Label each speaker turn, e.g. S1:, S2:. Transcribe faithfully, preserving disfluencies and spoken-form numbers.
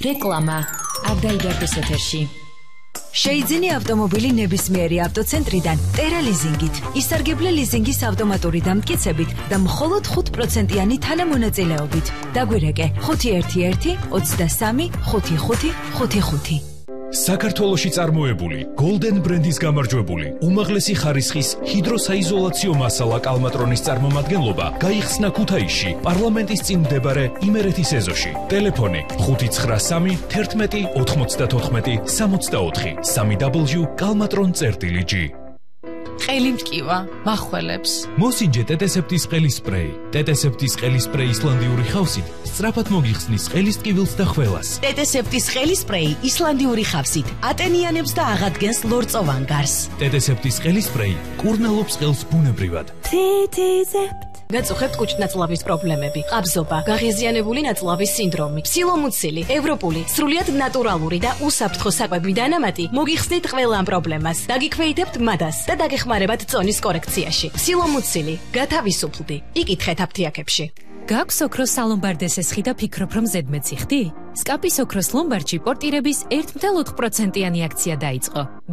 S1: რეკლამა ავდაიბერგის ეთერში.
S2: შეიძინე ავტომობილი ნებისმიერი ავტოცენტრიდან ტერა ლიზინგით. ისარგებლე ლიზინგის ავტომატური დამტკიცებით და მხოლოდ ხუთ პროცენტიანი თანამონაწილეობით. დაგვირეკე ხუთი ერთი ერთი ოცდასამი ხუთი ხუთი ხუთი ხუთი.
S3: საქართველოში წარმოებული Golden ბრენდის გამარჯვებული უმაღლესი ხარისხის ჰიდროსაიზოლაციო მასალა კალმატრონის წარმომადგენლობა გაიხსნა ქუთაისში პარლამენტის წინ მდებარე იმერეთის ეზოში. ტელეფონი ხუთი ცხრა სამი თერთმეტი ოთხმოცდათოთხმეტი სამოცდაოთხი სამი დაბლიუ კალმატრონ წერტილი ჯი.
S4: ყელი მტკივა, მახველებს.
S3: მოსინჯე ტეტესეპტის ყელის სპრეი. ტეტესეპტის ყელის სპრეი ისლანდიური ხავსით სწრაფად მოგიხსნის ყელის ტკივილს და ხველას.
S5: ტეტესეპტის ყელის სპრეი ისლანდიური ხავსით ატენიანებს და აღადგენს ლორწოვან გარს.
S3: ტეტესეპტის ყელის სპრეი კურნალობს ყელს ბუნებრივად.
S2: თითიზეპტ
S4: გაწუხებთ კუჭ-ნაწლავის პრობლემები, ყაბზობა, გაღიზიანებული ნაწლავის სინდრომი, ფსილომუცილი, ევროპული, სრულიად ნატურალური და უსაფრთხო საკვები დანამატი მოგიხსნით ყველა ამ პრობლემას. დაგიქვეითებთ მადას და დაგეხმარებათ წონის კორექციაში. ფსილომუცილი, გათავისუფლდი. იკითხეთ აფთიაქებში.
S6: გაქვს ოქროს სალომბარდეს ესხი და ფიქრობ რომ ზედმეტი ხდი? სკაპის ოქროს ლომბარდში პორტირების ერთი წუთი ოთხ პროცენტიანი აქცია დაიწყო.